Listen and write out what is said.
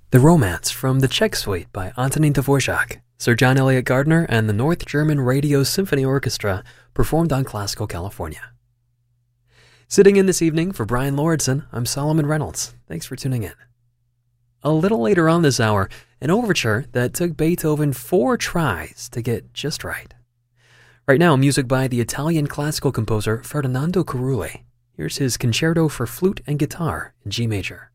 The Romance from the Czech Suite by Antonín Dvořák, Sir John Eliot Gardner and the North German Radio Symphony Orchestra, performed on Classical California. Sitting in this evening for Brian Lauritsen, I'm Solomon Reynolds. Thanks for tuning in. A little later on this hour, an overture that took Beethoven 4 tries to get just right. Right now, music by the Italian classical composer Ferdinando Carulli. Here's his Concerto for Flute and Guitar in G major.